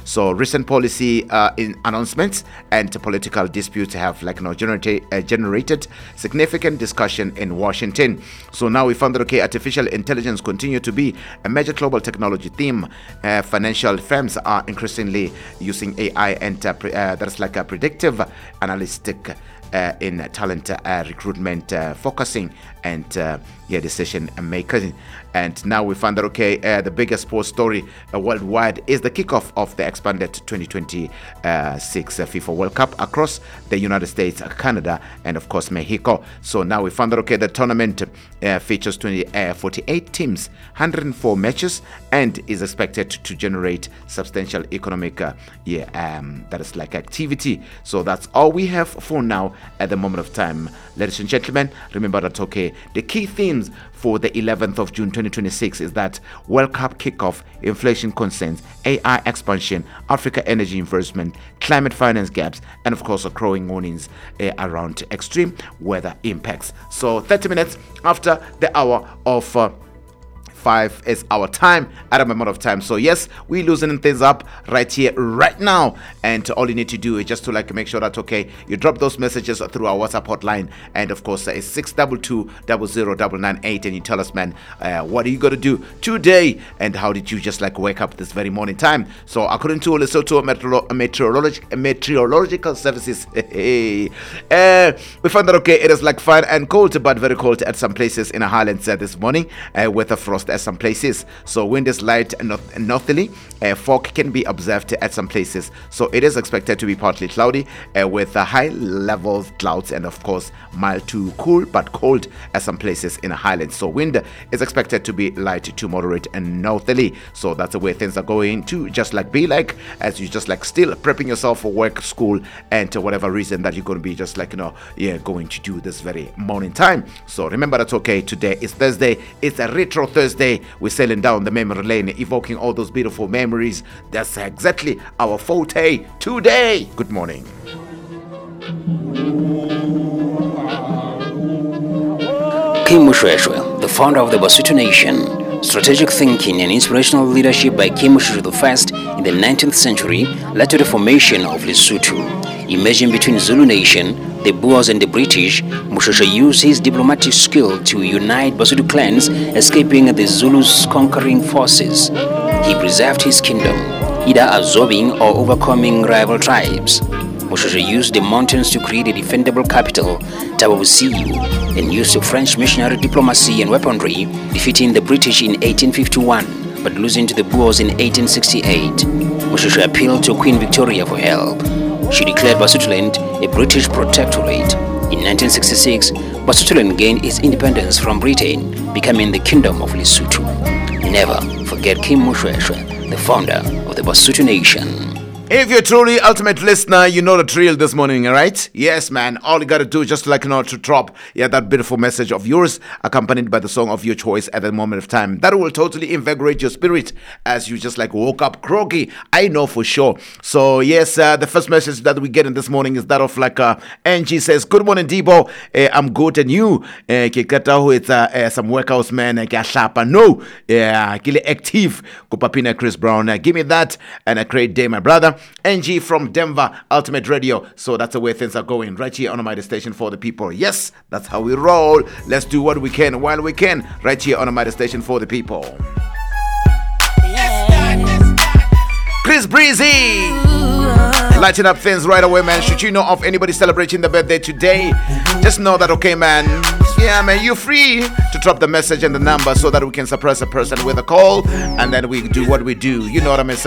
So recent policy in announcements and political disputes have generated significant discussion in Washington. So now we found that artificial intelligence continue to be a major global technology theme. Financial firms are increasingly using AI and that's like a predictive analytic in talent recruitment, focusing and decision making. And now we found that the biggest sports story worldwide is the kickoff of the expanded 2026 FIFA World Cup across the United States, Canada, and of course Mexico. So now we found that the tournament features 48 teams, 104 matches, and is expected to generate substantial economic that is like activity. So that's all we have for now at the moment of time, ladies and gentlemen. Remember that the key themes for the 11th of June 2026 is that World Cup kickoff, inflation concerns, AI expansion, Africa energy investment, climate finance gaps, and of course growing warnings around extreme weather impacts. So 30 minutes after the hour of 5 is our time at a moment of time. So yes, we're loosening things up right here, right now, and all you need to do is just to make sure that you drop those messages through our WhatsApp hotline, and of course it's 622-00-998, and you tell us, man, what are you gonna do today, and how did you just wake up this very morning time. So according to Lesotho meteorological services, we found that it is fine and cold, but very cold at some places in the highlands this morning, with a frost at some places. So wind is light and northerly. Fog can be observed at some places. So it is expected to be partly cloudy with high level clouds, and of course mild to cool but cold at some places in the highlands. So wind is expected to be light to moderate and northerly. So that's the way things are going to just be as you just still prepping yourself for work, school, and whatever reason that you're going to be just going to do this very morning time. So remember that today is Thursday. It's a retro Thursday. We're sailing down the memory lane, evoking all those beautiful memories. That's exactly our forte today. Good morning. Kim Mushweshwe, the founder of the Basotho Nation. Strategic thinking and inspirational leadership by Kim Mushweshwe I in the 19th century led to the formation of Lesotho. Emerging between Zulu Nation, the Boers and the British, Mushweshwe used his diplomatic skill to unite Basotho clans, escaping the Zulus' conquering forces. He preserved his kingdom, either absorbing or overcoming rival tribes. Mushweshwe used the mountains to create a defendable capital, Thaba Bosiu, and used the French missionary diplomacy and weaponry, defeating the British in 1851, but losing to the Boers in 1868. Mushweshwe appealed to Queen Victoria for help. She declared Basotholand a British protectorate. In 1966, Basotholand gained its independence from Britain, becoming the Kingdom of Lesotho. Never forget Kim Mushweshwe, the founder of the Basotho Nation. If you're truly ultimate listener, you know the drill this morning, all right? Yes, man. All you got to do is just to drop that beautiful message of yours, accompanied by the song of your choice at the moment of time. That will totally invigorate your spirit as you just woke up groggy. I know for sure. So yes, the first message that we get in this morning is that of Angie says, "Good morning, Debo. I'm good, and you? It's some workouts, man. No, kile active. Kupapina Chris Brown. Give me that and a great day, my brother." NG from Denver, Ultimate Radio. So that's the way things are going right here on my station for the people. Yes, that's how we roll. Let's do what we can while we can right here on my station for the people. Chris Breezy, lighting up things right away, man. Should you know of anybody celebrating the birthday today, just know that, man. Yeah, man, you're free to drop the message and the number so that we can suppress a person with a call, and then we do what we do. You know what I mean?